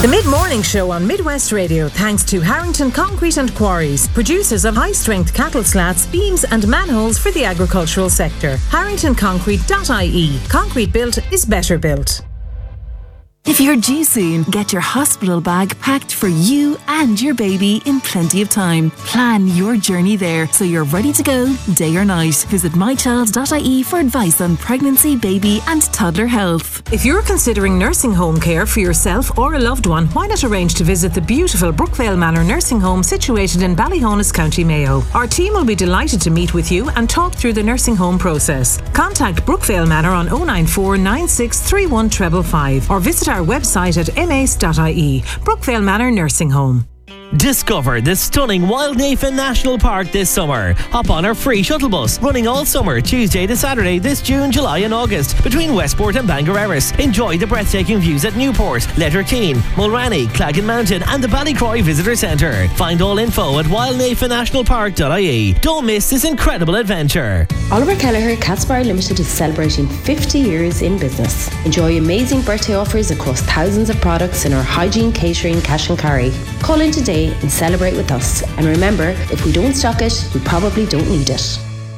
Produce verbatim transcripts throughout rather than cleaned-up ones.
The Mid-Morning Show on Midwest Radio, thanks to Harrington Concrete and Quarries, producers of high-strength cattle slats, beams and manholes for the agricultural sector. harrington concrete dot I E. Concrete built is better built. If you're due soon, get your hospital bag packed for you and your baby in plenty of time. Plan your journey there so you're ready to go day or night. Visit my child dot I E for advice on pregnancy, baby and toddler health. If you're considering nursing home care for yourself or a loved one, why not arrange to visit the beautiful Brookvale Manor Nursing Home situated in Ballyhonus, County Mayo. Our team will be delighted to meet with you and talk through the nursing home process. Contact Brookvale Manor on oh nine four nine six three one five five or visit our website at m a c e dot I E. Brookvale Manor Nursing Home. Discover the stunning Wildnafen National Park this summer. Hop on our free shuttle bus, running all summer, Tuesday to Saturday, this June, July and August, between Westport and Bangor Erris. Enjoy the breathtaking views at Newport, Letterkeene, Mulranny, Claggan Mountain and the Ballycroy Visitor Centre. Find all info at wildnafen national park dot I E. Don't miss this incredible adventure. Oliver Kelleher Cats Bar Limited is celebrating fifty years in business. Enjoy amazing birthday offers across thousands of products in our hygiene, catering, cash and carry. Call in today and celebrate with us. And remember, if we don't stock it, we probably don't need it.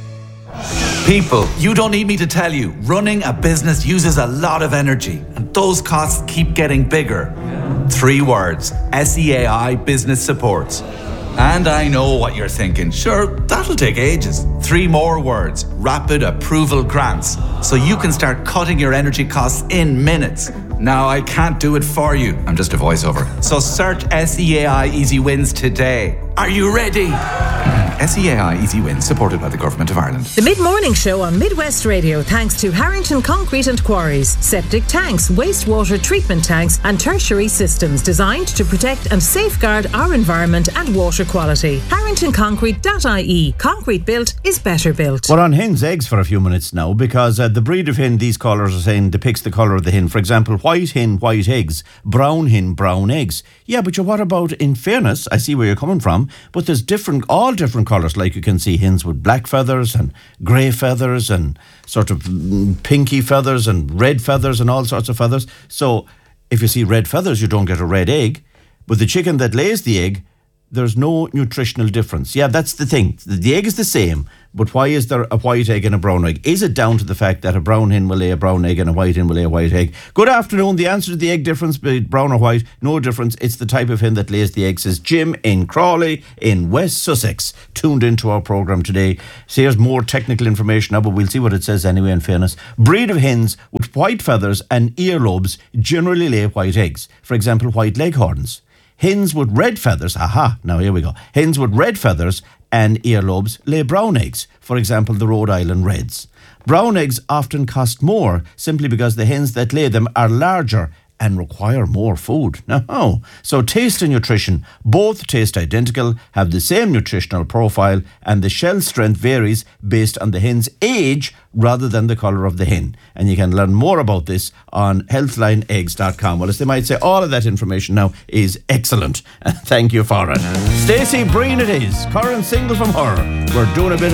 People, you don't need me to tell you, running a business uses a lot of energy and those costs keep getting bigger. Three words, S E A I Business Supports. And I know what you're thinking, sure, that'll take ages. Three more words, Rapid Approval Grants, so you can start cutting your energy costs in minutes. Now, I can't do it for you. I'm just a voiceover. So search S E A I Easy Wins today. Are you ready? S E A I Easy Wins, supported by the Government of Ireland. The Mid-Morning Show on Midwest Radio, thanks to Harrington Concrete and Quarries. Septic tanks, wastewater treatment tanks and tertiary systems designed to protect and safeguard our environment and water quality. harrington concrete dot I E. Concrete built is better built. We're on hen's eggs for a few minutes now because uh, the breed of hen these callers are saying depicts the colour of the hen. For example, white hen, white eggs, brown hen, brown eggs. Yeah, but what about, in fairness, I see where you're coming from, but there's different, all different colours. Like you can see hens with black feathers and grey feathers and sort of pinky feathers and red feathers and all sorts of feathers. So if you see red feathers, you don't get a red egg. But the chicken that lays the egg, there's no nutritional difference. Yeah, that's the thing. The egg is the same, but why is there a white egg and a brown egg? Is it down to the fact that a brown hen will lay a brown egg and a white hen will lay a white egg? Good afternoon. The answer to the egg difference, be it brown or white, no difference. It's the type of hen that lays the egg, says Jim in Crawley in West Sussex, tuned into our programme today. So here's more technical information now, but we'll see what it says anyway, in fairness. Breed of hens with white feathers and earlobes generally lay white eggs. For example, white leghorns. Hens with red feathers, aha, now here we go. Hens with red feathers and earlobes lay brown eggs, for example, the Rhode Island Reds. Brown eggs often cost more simply because the hens that lay them are larger and require more food. Now, so taste and nutrition, both taste identical, have the same nutritional profile, and the shell strength varies based on the hen's age rather than the colour of the hen. And you can learn more about this on healthline eggs dot com. Well, as they might say, all of that information now is excellent. Thank you for it. Stacey Breen it is, current single from her. We're doing a bit